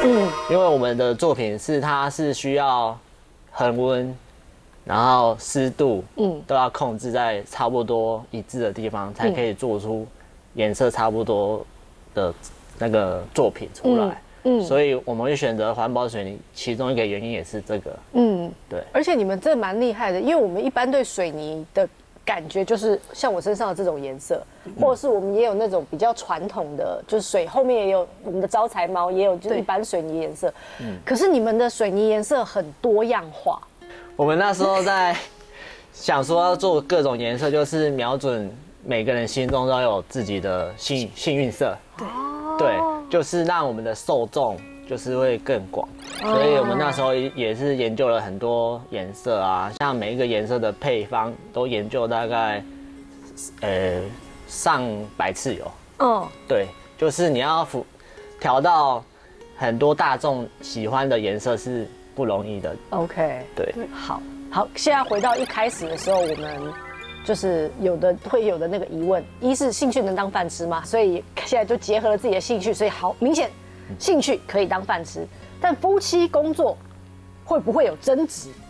因为我们的作品它是需要恒温，然后湿度，都要控制在差不多一致的地方，才可以做出颜色差不多的那个作品出来。所以我们会选择环保水泥，其中一个原因也是这个。对。 而且你们这蛮厉害的，因为我们一般对水泥的感觉就是像我身上的这种颜色，或者是我们也有那种比较传统的，就是水后面也有我们的招财猫，也有就是一般水泥颜色。可是你们的水泥颜色很多样化。 我们那时候在想说要做各种颜色，就是瞄准每个人心中都有自己的幸运色。对，就是让我们的受众就是会更广，所以我们那时候也是研究了很多颜色啊，像每一个颜色的配方都研究大概上百次有。对，就是你要调到很多大众喜欢的颜色是不容易的。 OK， 对， 好，现在回到一开始的时候，我们就是会有的那个疑问，一是兴趣能当饭吃吗？所以现在就结合了自己的兴趣，所以好明显，兴趣可以当饭吃，但夫妻工作会不会有争执？